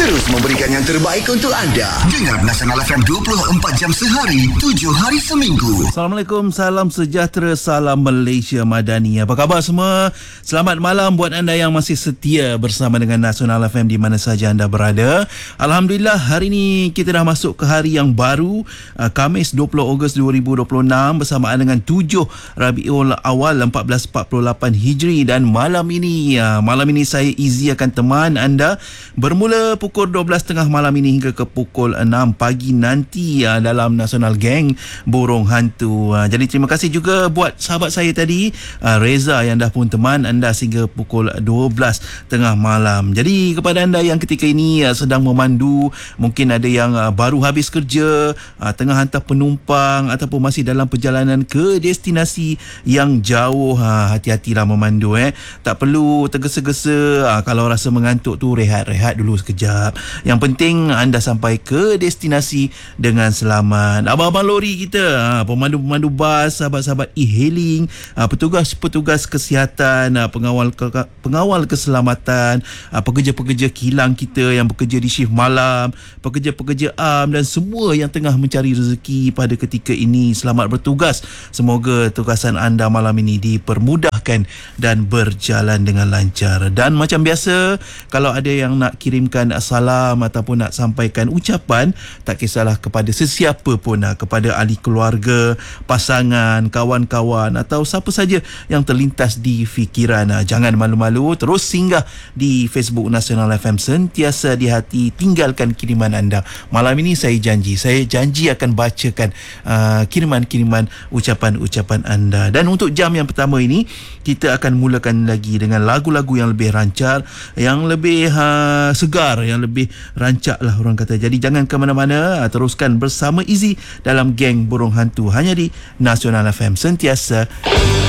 Terus memberikan yang terbaik untuk anda. Dengar Nasional FM 24 jam sehari, 7 hari seminggu. Assalamualaikum, salam sejahtera, salam Malaysia Madani. Apa khabar semua? Selamat malam buat anda yang masih setia bersama dengan Nasional FM di mana saja anda berada. Alhamdulillah, hari ini kita dah masuk ke hari yang baru, Khamis 20 Ogos 2026 bersamaan dengan 7 Rabiul Awal 1448 Hijri. Dan malam ini saya Izzy akan teman anda bermula pukul 12.30 malam ini hingga ke pukul 6 pagi nanti dalam Nasional Gang Burung Hantu. Jadi terima kasih juga buat sahabat saya tadi, Reza, yang dah pun teman anda sehingga pukul 12.30 malam. Jadi kepada anda yang ketika ini sedang memandu, mungkin ada yang baru habis kerja, tengah hantar penumpang ataupun masih dalam perjalanan ke destinasi yang jauh, hati-hatilah memandu. Tak perlu tergesa-gesa. Kalau rasa mengantuk tu rehat dulu sekejap. Yang penting anda sampai ke destinasi dengan selamat. Abang-abang lori kita, pemandu-pemandu bas, sahabat-sahabat e-hailing, petugas-petugas kesihatan, pengawal keselamatan, pekerja-pekerja kilang kita yang bekerja di shift malam, pekerja-pekerja dan semua yang tengah mencari rezeki pada ketika ini, selamat bertugas. Semoga tugasan anda malam ini dipermudahkan dan berjalan dengan lancar. Dan macam biasa, kalau ada yang nak kirimkan salam ataupun nak sampaikan ucapan, tak kisahlah kepada sesiapa pun, kepada ahli keluarga, pasangan, kawan-kawan atau siapa saja yang terlintas di fikiran, jangan malu-malu, terus singgah di Facebook Nasional FM. Sentiasa di hati, tinggalkan kiriman anda. Malam ini saya janji akan bacakan kiriman-kiriman ucapan-ucapan anda. Dan untuk jam yang pertama ini, kita akan mulakan lagi dengan lagu-lagu yang lebih rancar, yang lebih segar, yang lebih rancak lah orang kata. Jadi jangan ke mana-mana, teruskan bersama Izzy dalam Geng Burung Hantu hanya di Nasional FM. Sentiasa